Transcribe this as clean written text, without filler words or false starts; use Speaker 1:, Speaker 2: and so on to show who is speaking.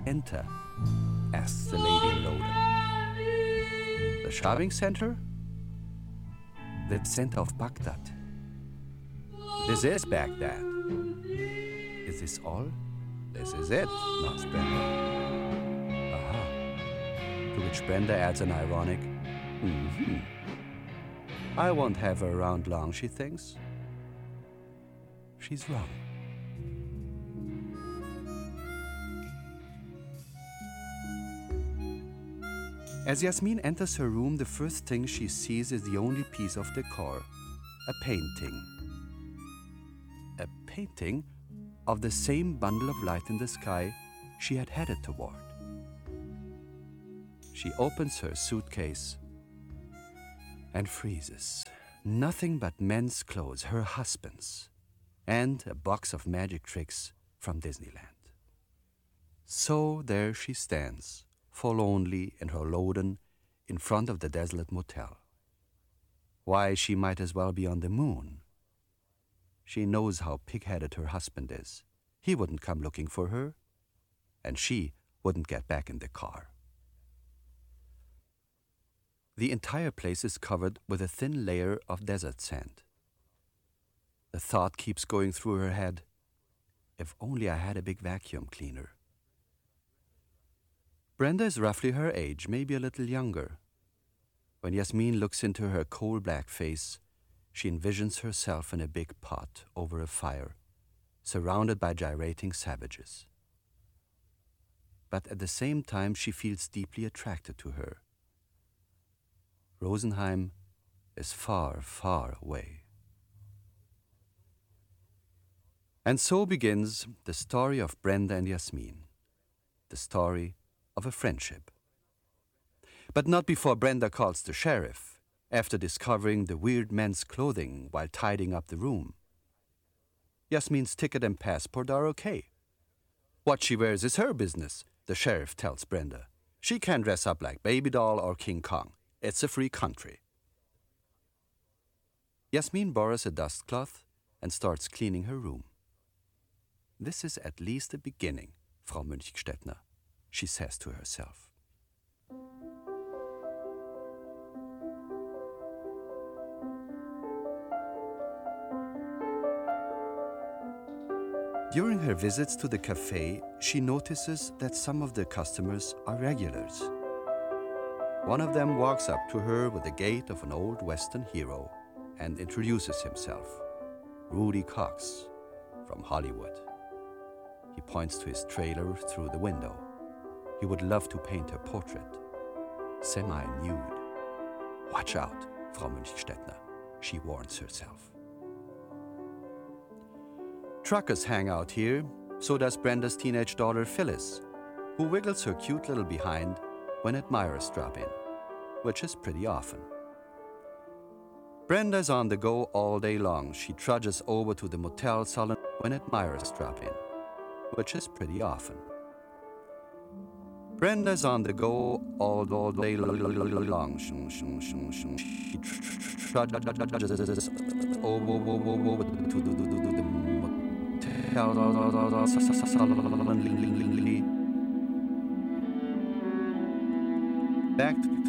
Speaker 1: enter? Asks the lady Loden. The shopping center? The center of Baghdad. This is Baghdad. Is this all? This is it, nods Brenda. Aha. To which Brenda adds an ironic, I won't have her around long, she thinks. She's wrong. As Yasmin enters her room, the first thing she sees is the only piece of decor, a painting. A painting of the same bundle of light in the sky she had headed toward. She opens her suitcase and freezes. Nothing but men's clothes, her husband's, and a box of magic tricks from Disneyland. So there she stands, forlornly in her Loden, in front of the desolate motel. Why, she might as well be on the moon. She knows how pig-headed her husband is. He wouldn't come looking for her, and she wouldn't get back in the car. The entire place is covered with a thin layer of desert sand. The thought keeps going through her head, if only I had a big vacuum cleaner. Brenda is roughly her age, maybe a little younger. When Yasmin looks into her coal-black face, she envisions herself in a big pot over a fire, surrounded by gyrating savages. But at the same time, she feels deeply attracted to her. Rosenheim is far, far away. And so begins the story of Brenda and Yasmin, the story of a friendship. But not before Brenda calls the sheriff, after discovering the weird men's clothing while tidying up the room. Yasmin's ticket and passport are okay. What she wears is her business, the sheriff tells Brenda. She can dress up like Baby Doll or King Kong. It's a free country. Yasmin borrows a dustcloth and starts cleaning her room. This is at least the beginning, Frau Münchstettner, she says to herself. During her visits to the cafe, she notices that some of the customers are regulars. One of them walks up to her with the gait of an old Western hero and introduces himself, Rudy Cox, from Hollywood. He points to his trailer through the window. He would love to paint her portrait, semi-nude. Watch out, Frau Münchstettner, she warns herself. Truckers hang out here, so does Brenda's teenage daughter Phyllis, who wiggles her cute little behind when admirers drop in, which is pretty often. Brenda's on the go all day long. She trudges over to the motel salon when admirers drop in, which is pretty often. Brenda's on the go all day long. She trudges over to the motel salon. Back to